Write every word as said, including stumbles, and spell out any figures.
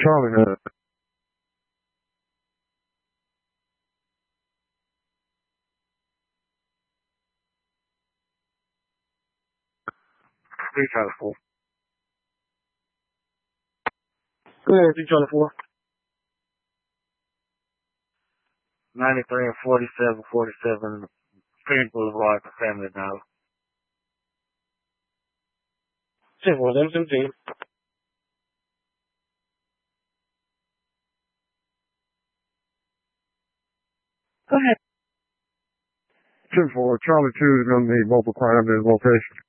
Charlie Head. three Charlie four. Go ahead, three Charlie four. ninety-three and forty-seven, forty-seven, Phoenix Boulevard for Family Dollar. ten four, them seventeen. Go ahead. ten four, Charlie two is going to be mobile crime in location.